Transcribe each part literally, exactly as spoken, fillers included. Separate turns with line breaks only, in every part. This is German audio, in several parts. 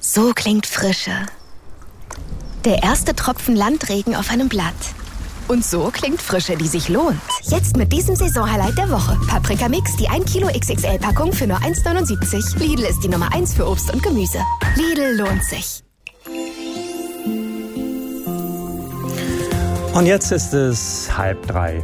So klingt Frische. Der erste Tropfen Landregen auf einem Blatt. Und so klingt Frische, die sich lohnt. Jetzt mit diesem Saisonhighlight der Woche. Paprika Mix, die ein Kilo X X L-Packung für nur eins neunundsiebzig. Lidl ist die Nummer eins für Obst und Gemüse. Lidl lohnt sich.
Und jetzt ist es halb drei.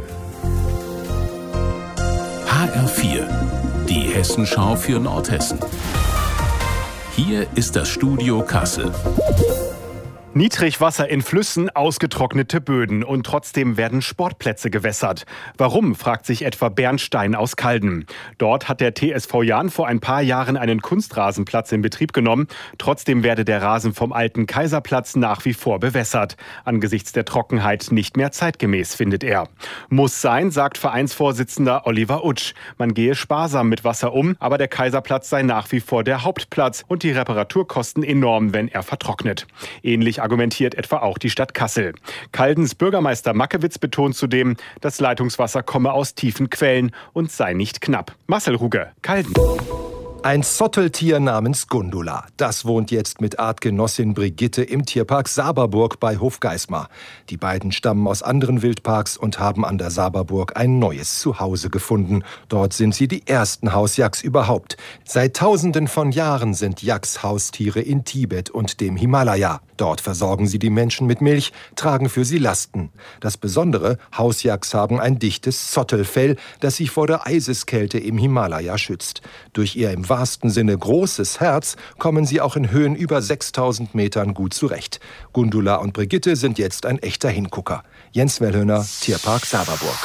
H R vier, die Hessenschau für Nordhessen. Hier ist das Studio Kassel.
Niedrigwasser in Flüssen, ausgetrocknete Böden und trotzdem werden Sportplätze gewässert. Warum, fragt sich etwa Bernstein aus Calden. Dort hat der T S V Jahn vor ein paar Jahren einen Kunstrasenplatz in Betrieb genommen. Trotzdem werde der Rasen vom alten Kaiserplatz nach wie vor bewässert. Angesichts der Trockenheit nicht mehr zeitgemäß, findet er. Muss sein, sagt Vereinsvorsitzender Oliver Utsch. Man gehe sparsam mit Wasser um, aber der Kaiserplatz sei nach wie vor der Hauptplatz und die Reparaturkosten enorm, wenn er vertrocknet. Ähnlich argumentiert etwa auch die Stadt Kassel. Caldens Bürgermeister Mackewitz betont zudem, das Leitungswasser komme aus tiefen Quellen und sei nicht knapp. Marcel Ruge, Calden.
Ein Zotteltier namens Gundula. Das wohnt jetzt mit Artgenossin Brigitte im Tierpark Saberburg bei Hofgeismar. Die beiden stammen aus anderen Wildparks und haben an der Saberburg ein neues Zuhause gefunden. Dort sind sie die ersten Hausjacks überhaupt. Seit Tausenden von Jahren sind Yaks Haustiere in Tibet und dem Himalaya. Dort versorgen sie die Menschen mit Milch, tragen für sie Lasten. Das Besondere, Hausjacks haben ein dichtes Zottelfell, das sie vor der Eiseskälte im Himalaya schützt. Durch ihr im wahrsten Sinne großes Herz kommen sie auch in Höhen über sechstausend Metern gut zurecht. Gundula und Brigitte sind jetzt ein echter Hingucker. Jens Wellhöhner, Tierpark Saberburg.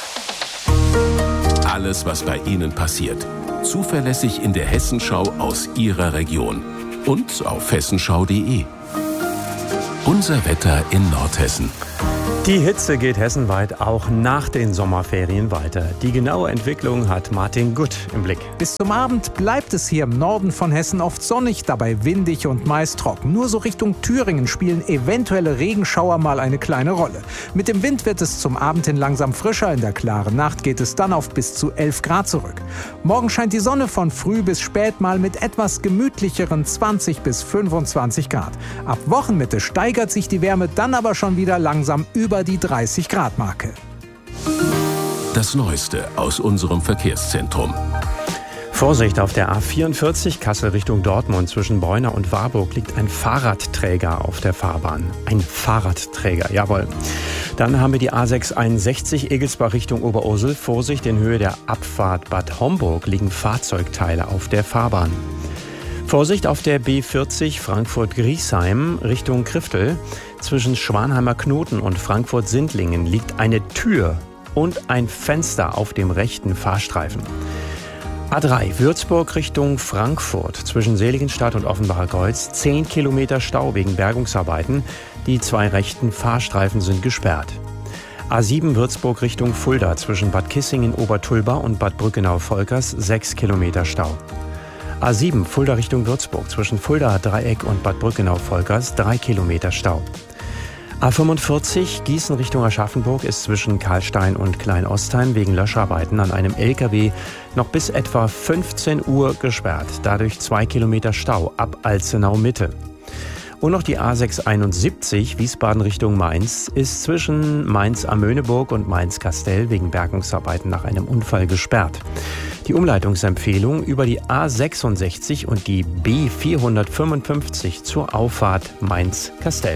Alles, was bei Ihnen passiert. Zuverlässig in der Hessenschau aus Ihrer Region. Und auf hessenschau punkt de. Unser Wetter in Nordhessen.
Die Hitze geht hessenweit auch nach den Sommerferien weiter. Die genaue Entwicklung hat Martin Gutt im Blick.
Bis zum Abend bleibt es hier im Norden von Hessen oft sonnig, dabei windig und meist trocken. Nur so Richtung Thüringen spielen eventuelle Regenschauer mal eine kleine Rolle. Mit dem Wind wird es zum Abend hin langsam frischer. In der klaren Nacht geht es dann auf bis zu elf Grad zurück. Morgen scheint die Sonne von früh bis spät mal mit etwas gemütlicheren zwanzig bis fünfundzwanzig Grad. Ab Wochenmitte steigert sich die Wärme dann aber schon wieder langsam über über die dreißig Grad Marke.
Das Neueste aus unserem Verkehrszentrum.
Vorsicht, auf der A vierundvierzig Kassel Richtung Dortmund zwischen Beuna und Warburg liegt ein Fahrradträger auf der Fahrbahn. Ein Fahrradträger, jawohl. Dann haben wir die A sechshunderteinundsechzig Egelsbach Richtung Oberursel. Vorsicht, in Höhe der Abfahrt Bad Homburg liegen Fahrzeugteile auf der Fahrbahn. Vorsicht auf der B vierzig Frankfurt-Griesheim Richtung Kriftel. Zwischen Schwanheimer Knoten und Frankfurt-Sindlingen liegt eine Tür und ein Fenster auf dem rechten Fahrstreifen. A drei Würzburg Richtung Frankfurt zwischen Seligenstadt und Offenbacher Kreuz. zehn Kilometer Stau wegen Bergungsarbeiten. Die zwei rechten Fahrstreifen sind gesperrt. A sieben Würzburg Richtung Fulda zwischen Bad Kissingen Obertulba und Bad Brückenau-Volkers. sechs Kilometer Stau. A sieben Fulda Richtung Würzburg zwischen Fulda Dreieck und Bad Brückenau-Volkers. drei Kilometer Stau. A fünfundvierzig Gießen Richtung Aschaffenburg ist zwischen Karlstein und Kleinostheim wegen Löscharbeiten an einem L K W noch bis etwa fünfzehn Uhr gesperrt. Dadurch zwei Kilometer Stau ab Alzenau Mitte. Und noch die A sechshunderteinundsiebzig Wiesbaden Richtung Mainz ist zwischen Mainz-Amöneburg und Mainz-Kastell wegen Bergungsarbeiten nach einem Unfall gesperrt. Die Umleitungsempfehlung über die A sechsundsechzig und die B vierhundertfünfundfünfzig zur Auffahrt Mainz-Kastell.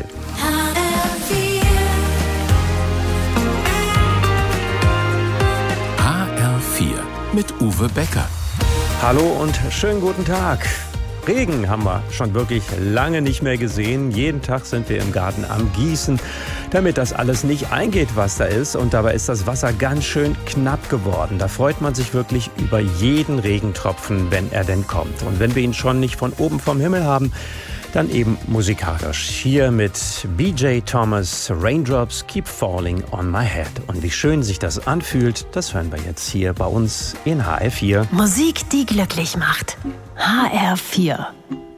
H R vier mit Uwe Becker.
Hallo und schönen guten Tag. Regen haben wir schon wirklich lange nicht mehr gesehen. Jeden Tag sind wir im Garten am Gießen, damit das alles nicht eingeht, was da ist. Und dabei ist das Wasser ganz schön knapp geworden. Da freut man sich wirklich über jeden Regentropfen, wenn er denn kommt. Und wenn wir ihn schon nicht von oben vom Himmel haben, dann eben musikalisch. Hier mit B J Thomas, Raindrops Keep Falling on My Head. Und wie schön sich das anfühlt, das hören wir jetzt hier bei uns in H R vier.
Musik, die glücklich macht. H R vier.